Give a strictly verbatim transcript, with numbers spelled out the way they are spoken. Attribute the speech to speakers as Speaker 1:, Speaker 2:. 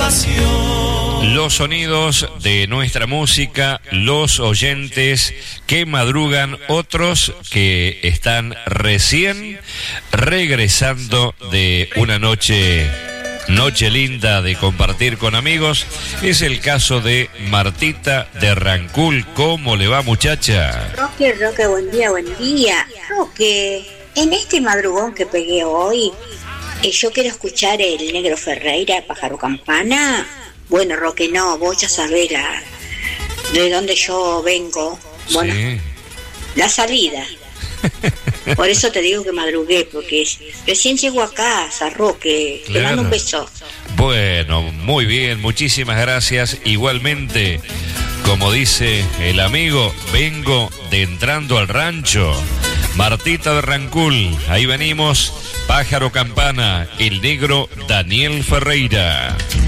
Speaker 1: pasión.
Speaker 2: Los sonidos de nuestra música, los oyentes que madrugan, otros que están recién regresando de una noche, noche linda de compartir con amigos. Es el caso de Martita de Rancul. ¿Cómo le va, muchacha?
Speaker 3: Roque, Roque, buen día, buen día. Roque, en este madrugón que pegué hoy, eh, yo quiero escuchar el Negro Ferreira, Pájaro Campana. Bueno, Roque, no, vos ya sabés la, de dónde yo vengo. Bueno, sí. La salida. Por eso te digo que madrugué, porque recién llego a casa, Roque. Claro. Te mando un beso.
Speaker 2: Bueno, muy bien, muchísimas gracias. Igualmente, como dice el amigo, vengo de entrando al rancho. Martita de Rancul, ahí venimos. Pájaro Campana, el negro Daniel Ferreira.